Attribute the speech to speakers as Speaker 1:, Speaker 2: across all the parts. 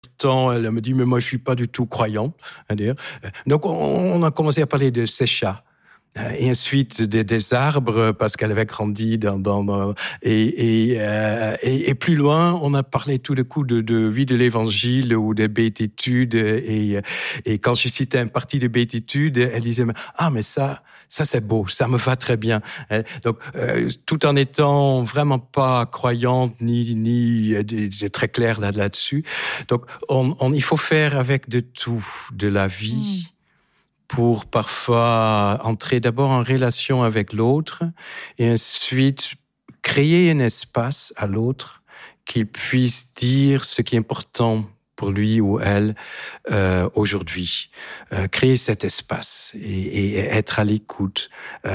Speaker 1: temps, elle me dit, mais moi, je suis pas du tout croyante, hein, d'ailleurs. Donc, on a commencé à parler de ses chats. Et ensuite des arbres parce qu'elle avait grandi et plus loin on a parlé tout de coup de vie de l'Évangile ou des béatitudes et quand je citais une partie des béatitudes elle disait mais ça c'est beau, ça me va très bien. Donc tout en étant vraiment pas croyante ni très claire là-dessus. Donc il faut faire avec de tout de la vie. Pour parfois entrer d'abord en relation avec l'autre et ensuite créer un espace à l'autre qu'il puisse dire ce qui est important pour lui ou elle aujourd'hui. Créer cet espace et être à l'écoute.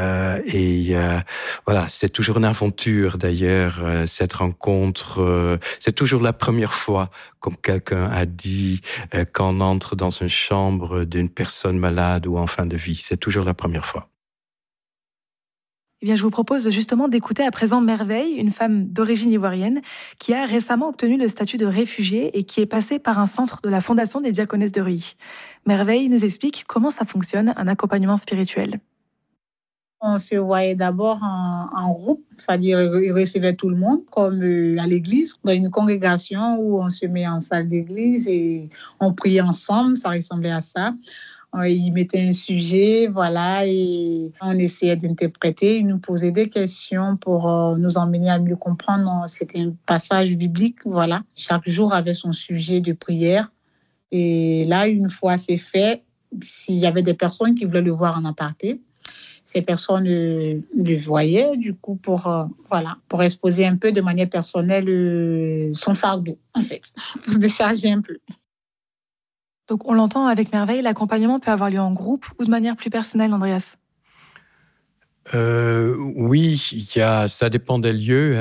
Speaker 1: Voilà, c'est toujours une aventure d'ailleurs, cette rencontre. C'est toujours la première fois, comme quelqu'un a dit, quand on entre dans une chambre d'une personne malade ou en fin de vie. C'est toujours la première fois.
Speaker 2: Eh bien, je vous propose justement d'écouter à présent Merveille, une femme d'origine ivoirienne qui a récemment obtenu le statut de réfugiée et qui est passée par un centre de la Fondation des Diaconesses de Reuilly. Merveille nous explique comment ça fonctionne, un accompagnement spirituel.
Speaker 3: On se voyait d'abord en groupe, c'est-à-dire il recevait tout le monde, comme à l'église, dans une congrégation où on se met en salle d'église et on prie ensemble, ça ressemblait à ça. Il mettait un sujet, voilà, et on essayait d'interpréter. Il nous posait des questions pour nous emmener à mieux comprendre. C'était un passage biblique, voilà. Chaque jour avait son sujet de prière. Et là, une fois c'est fait, s'il y avait des personnes qui voulaient le voir en aparté, ces personnes le voyaient, du coup, pour exposer un peu de manière personnelle son fardeau, en fait, pour se décharger un peu.
Speaker 2: Donc, on l'entend avec Merveille, l'accompagnement peut avoir lieu en groupe ou de manière plus personnelle, Andreas.
Speaker 1: Oui, ça dépend des lieux.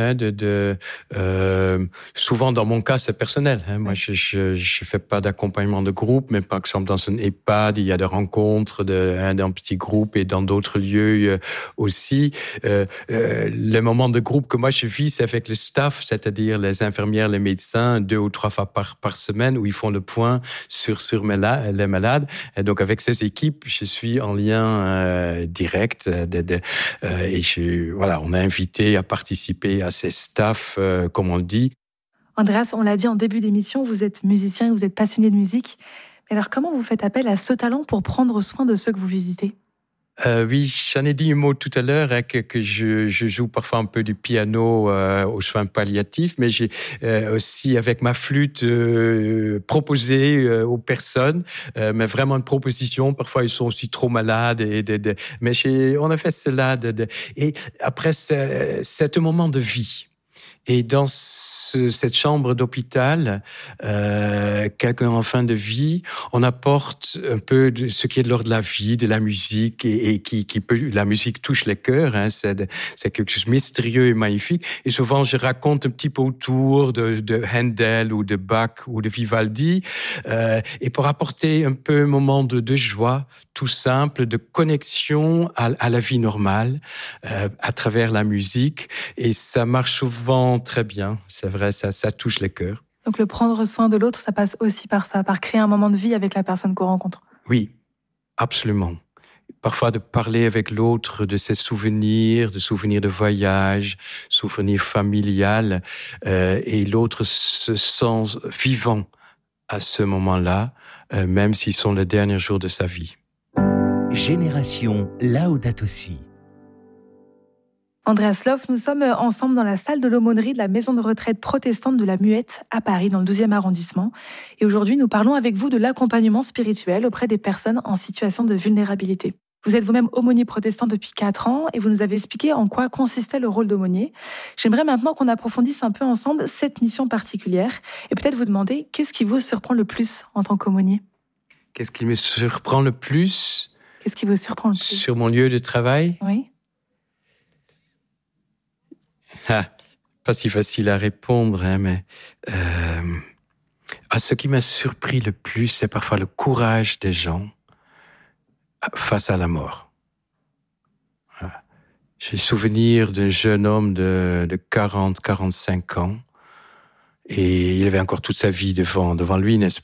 Speaker 1: Souvent, dans mon cas, c'est personnel. Moi, je fais pas d'accompagnement de groupe, mais par exemple dans un EHPAD, il y a des rencontres d'un petit groupe et dans d'autres lieux aussi. Le moment de groupe que moi je vis, c'est avec le staff, c'est-à-dire les infirmières, les médecins, 2 ou 3 fois par semaine, où ils font le point sur les malades. Et donc, avec ces équipes, je suis en lien direct et on a invité à participer à ces staffs, comme on le dit.
Speaker 2: Andreas, on l'a dit en début d'émission, vous êtes musicien, vous êtes passionné de musique. Mais alors, comment vous faites appel à ce talent pour prendre soin de ceux que vous visitez ?
Speaker 1: Oui, j'en ai dit un mot tout à l'heure, que je joue parfois un peu du piano aux soins palliatifs, mais j'ai aussi avec ma flûte proposé aux personnes, mais vraiment une proposition. Parfois ils sont aussi trop malades mais on a fait cela et après c'est un moment de vie. Et dans cette chambre d'hôpital, quelqu'un en fin de vie, on apporte un peu de ce qui est de l'ordre de la vie, de la musique, et qui peut, la musique touche les cœurs, c'est quelque chose de mystérieux et magnifique. Et souvent, je raconte un petit peu autour de Handel ou de Bach ou de Vivaldi, et pour apporter un peu un moment de joie, tout simple, de connexion à la vie normale, à travers la musique. Et ça marche souvent très bien, c'est vrai, ça touche les cœurs.
Speaker 2: Donc le prendre soin de l'autre, ça passe aussi par ça, par créer un moment de vie avec la personne qu'on rencontre.
Speaker 1: Oui, absolument. Parfois de parler avec l'autre de ses souvenirs, de souvenirs de voyage, souvenirs familiales, et l'autre se sent vivant à ce moment-là, même s'ils sont les derniers jours de sa vie.
Speaker 4: Génération Laudato Si.
Speaker 2: Andreas Loff, nous sommes ensemble dans la salle de l'aumônerie de la maison de retraite protestante de la Muette à Paris, dans le 12e arrondissement. Et aujourd'hui, nous parlons avec vous de l'accompagnement spirituel auprès des personnes en situation de vulnérabilité. Vous êtes vous-même aumônier protestant depuis 4 ans et vous nous avez expliqué en quoi consistait le rôle d'aumônier. J'aimerais maintenant qu'on approfondisse un peu ensemble cette mission particulière et peut-être vous demander qu'est-ce qui vous surprend le plus en tant qu'aumônier ?
Speaker 1: Qu'est-ce qui me surprend le plus ?
Speaker 2: Qu'est-ce qui vous surprend le plus ?
Speaker 1: Sur mon lieu de travail ?
Speaker 2: Oui.
Speaker 1: Pas si facile à répondre, mais ce qui m'a surpris le plus, c'est parfois le courage des gens face à la mort. J'ai souvenir d'un jeune homme de 40-45 ans Et il avait encore toute sa vie devant lui, n'est-ce